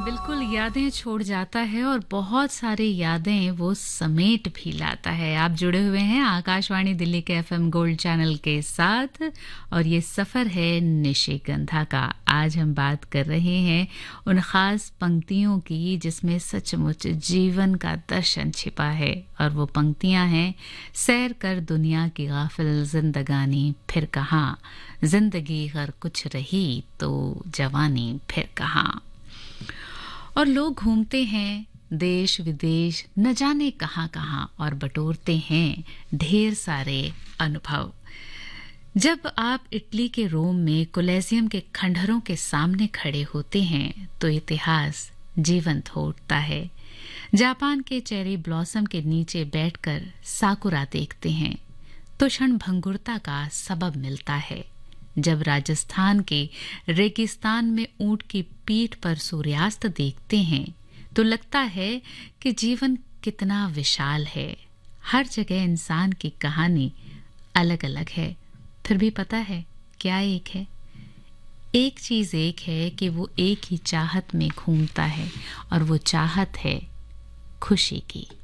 बिल्कुल यादें छोड़ जाता है और बहुत सारी यादें वो समेट भी लाता है। आप जुड़े हुए हैं आकाशवाणी दिल्ली के एफएम गोल्ड चैनल के साथ और ये सफ़र है निशिगंधा का। आज हम बात कर रहे हैं उन ख़ास पंक्तियों की जिसमें सचमुच जीवन का दर्शन छिपा है और वो पंक्तियां हैं, सैर कर दुनिया की गाफिल जिंदगानी फिर कहाँ, जिंदगी अगर कुछ रही तो जवानी फिर कहाँ। और लोग घूमते हैं देश विदेश न जाने कहाँ कहाँ और बटोरते हैं ढेर सारे अनुभव। जब आप इटली के रोम में कोलेसियम के खंडहरों के सामने खड़े होते हैं तो इतिहास जीवंत हो उठता है। जापान के चेरी ब्लॉसम के नीचे बैठकर साकुरा देखते हैं तो क्षण भंगुरता का सबब मिलता है। जब राजस्थान के रेगिस्तान में ऊंट की पीठ पर सूर्यास्त देखते हैं तो लगता है कि जीवन कितना विशाल है। हर जगह इंसान की कहानी अलग अलग है, फिर भी पता है क्या एक है? एक चीज एक है कि वो एक ही चाहत में घूमता है और वो चाहत है खुशी की।